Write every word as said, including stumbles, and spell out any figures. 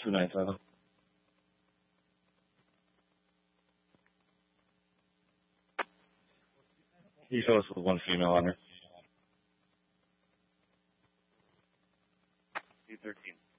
two nine seven. He shows us with one female on her. two thirteen.